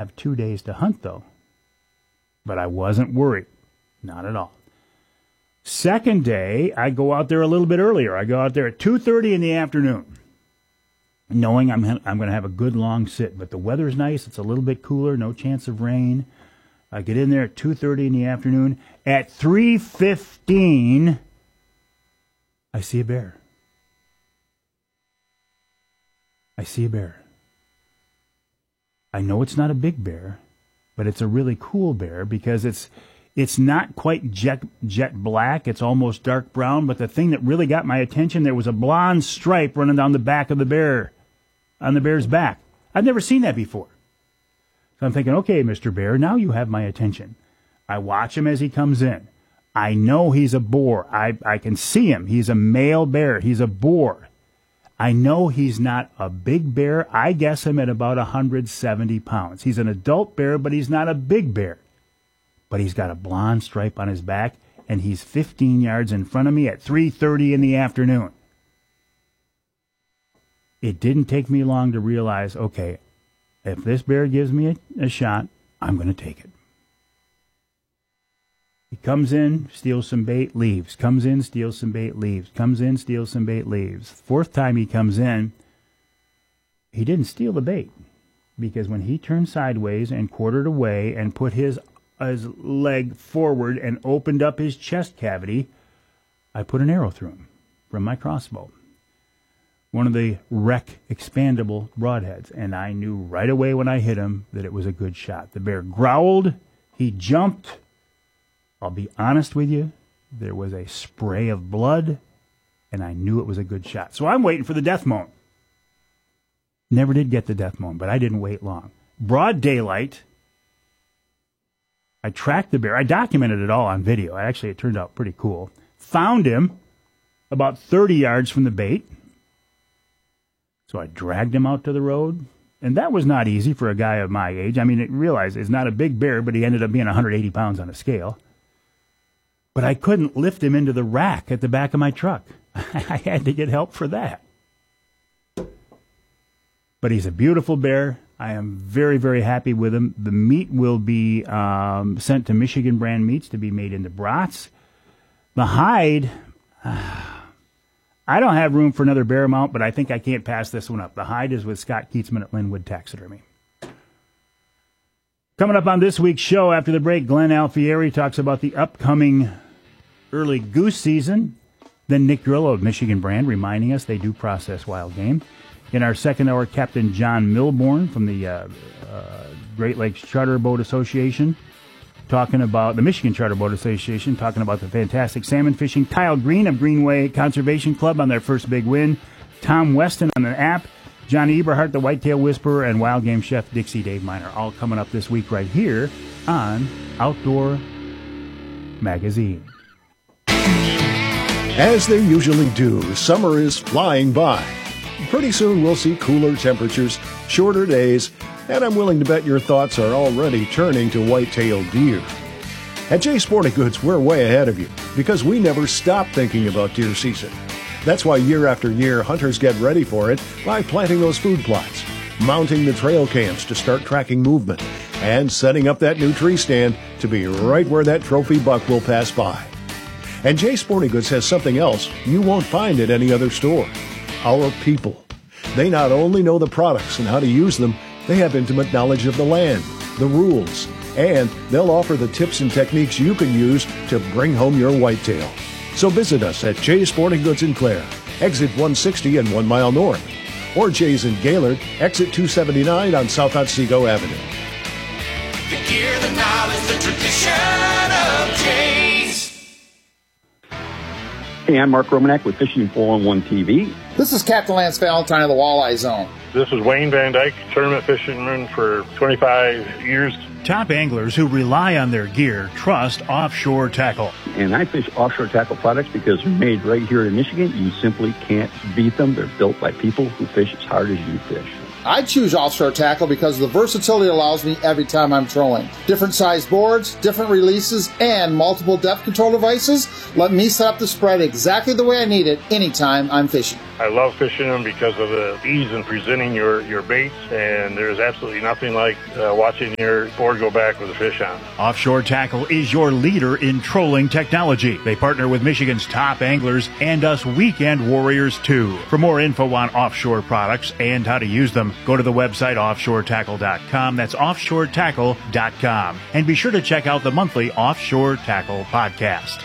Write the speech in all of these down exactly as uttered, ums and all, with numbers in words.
have two days to hunt, though. But I wasn't worried. Not at all. Second day, I go out there a little bit earlier. I go out there at two thirty in the afternoon, knowing I'm I'm going to have a good long sit. But the weather's nice. It's a little bit cooler. No chance of rain. I get in there at two thirty in the afternoon. At three fifteen, I see a bear. I see a bear. I know it's not a big bear, but it's a really cool bear because it's it's not quite jet jet black. It's almost dark brown. But the thing that really got my attention, there was a blonde stripe running down the back of the bear, on the bear's back. I've never seen that before. So I'm thinking, okay, Mister Bear, now you have my attention. I watch him as he comes in. I know he's a boar. I, I can see him. He's a male bear. He's a boar. I know he's not a big bear. I guess him at about one hundred seventy pounds. He's an adult bear, but he's not a big bear. But he's got a blonde stripe on his back, and he's fifteen yards in front of me at three thirty in the afternoon. It didn't take me long to realize, okay, if this bear gives me a, a shot, I'm going to take it. He comes in, steals some bait, leaves. Comes in, steals some bait, leaves. Comes in, steals some bait, leaves. Fourth time he comes in, he didn't steal the bait. Because when he turned sideways and quartered away and put his, his leg forward and opened up his chest cavity, I put an arrow through him from my crossbow. One of the Rec expandable broadheads. And I knew right away when I hit him that it was a good shot. The bear growled. He jumped. I'll be honest with you, there was a spray of blood, and I knew it was a good shot. So I'm waiting for the death moan. Never did get the death moan, but I didn't wait long. Broad daylight, I tracked the bear. I documented it all on video. Actually, it turned out pretty cool. Found him about thirty yards from the bait. So I dragged him out to the road, and that was not easy for a guy of my age. I mean, I realized it's not a big bear, but he ended up being one hundred eighty pounds on a scale. But I couldn't lift him into the rack at the back of my truck. I had to get help for that. But he's a beautiful bear. I am very, very happy with him. The meat will be um, sent to Michigan brand meats to be made into brats. The hide, uh, I don't have room for another bear mount, but I think I can't pass this one up. The hide is with Scott Keatsman at Linwood Taxidermy. Coming up on this week's show after the break, Glenn Alfieri talks about the upcoming early goose season. Then Nick Grillo of Michigan Brand reminding us they do process wild game. In our second hour, Captain John Milborn from the uh, uh, Great Lakes Charter Boat Association talking about the Michigan Charter Boat Association, talking about the fantastic salmon fishing. Kyle Green of Greenway Conservation Club on their first big win. Tom Weston on the app. Johnny Eberhardt, the Whitetail Whisperer, and Wild Game Chef Dixie Dave Miner, all coming up this week right here on Outdoor Magazine. As they usually do, summer is flying by. Pretty soon we'll see cooler temperatures, shorter days, and I'm willing to bet your thoughts are already turning to white-tailed deer. At Jay Sporting Goods, we're way ahead of you because we never stop thinking about deer season. That's why year after year, hunters get ready for it by planting those food plots, mounting the trail cams to start tracking movement, and setting up that new tree stand to be right where that trophy buck will pass by. And Jay Sporting Goods has something else you won't find at any other store. Our people. They not only know the products and how to use them, they have intimate knowledge of the land, the rules, and they'll offer the tips and techniques you can use to bring home your whitetail. So visit us at Jay's Sporting Goods in Clare, exit one sixty and one mile north, or Jay's in Gaylord, exit two seventy-nine on South Otsego Avenue. The gear, the knowledge, the tradition of Jay's. Hey, I'm Mark Romanek with Fishing four one one T V. This is Captain Lance Valentine of the Walleye Zone. This is Wayne Van Dyke, tournament fisherman for twenty-five years. Top anglers who rely on their gear trust Offshore Tackle. And I fish Offshore Tackle products because they're made right here in Michigan. You simply can't beat them. They're built by people who fish as hard as you fish. I choose Offshore Tackle because the versatility allows me every time I'm trolling. Different size boards, different releases, and multiple depth control devices let me set up the spread exactly the way I need it anytime I'm fishing. I love fishing them because of the ease in presenting your, your baits, and there's absolutely nothing like uh, watching your board go back with a fish on. Offshore Tackle is your leader in trolling technology. They partner with Michigan's top anglers and us weekend warriors too. For more info on offshore products and how to use them, go to the website offshore tackle dot com. That's offshore tackle dot com. And be sure to check out the monthly Offshore Tackle podcast.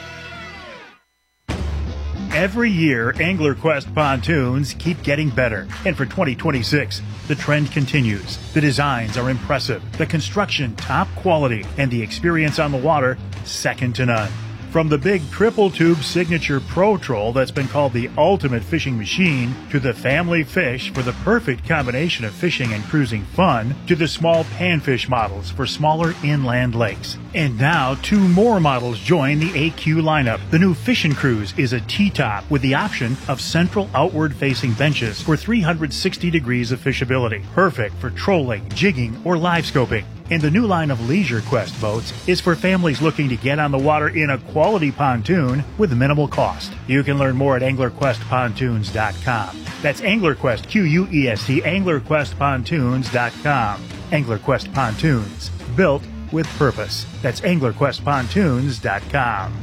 Every year, AnglerQuest pontoons keep getting better. And for twenty twenty-six, the trend continues. The designs are impressive, the construction top quality, and the experience on the water second to none. From the big triple tube signature Pro Troll that's been called the ultimate fishing machine, to the family fish for the perfect combination of fishing and cruising fun, to the small panfish models for smaller inland lakes. And now two more models join the A Q lineup. The new Fishin' Cruise is a T-top with the option of central outward facing benches for three hundred sixty degrees of fishability. Perfect for trolling, jigging, or live scoping. And the new line of Leisure Quest boats is for families looking to get on the water in a quality pontoon with minimal cost. You can learn more at angler quest pontoons dot com. That's AnglerQuest, Q U E S T, angler quest pontoons dot com. AnglerQuest Pontoons, built with purpose. That's angler quest pontoons dot com.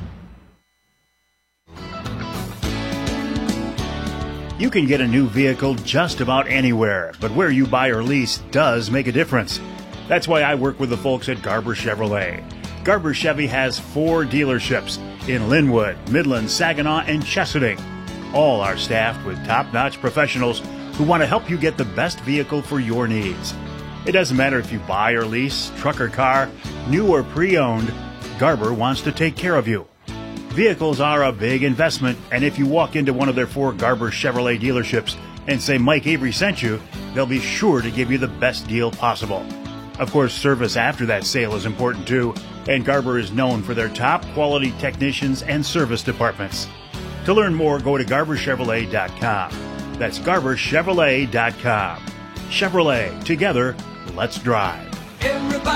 You can get a new vehicle just about anywhere, but where you buy or lease does make a difference. That's why I work with the folks at Garber Chevrolet. Garber Chevy has four dealerships in Linwood, Midland, Saginaw, and Chesaning. All are staffed with top-notch professionals who want to help you get the best vehicle for your needs. It doesn't matter if you buy or lease, truck or car, new or pre-owned, Garber wants to take care of you. Vehicles are a big investment, and if you walk into one of their four Garber Chevrolet dealerships and say Mike Avery sent you, they'll be sure to give you the best deal possible. Of course, service after that sale is important too, and Garber is known for their top quality technicians and service departments. To learn more, go to garber chevrolet dot com. That's garber chevrolet dot com. Chevrolet, together, let's drive. Everybody